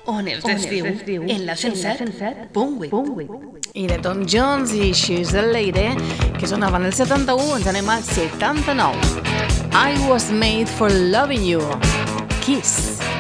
On els desdiu en la 107.8. I de Tom Jones i She's a Lady, que sonaven el 71, ens anem al 79. I was made for loving you. Kiss.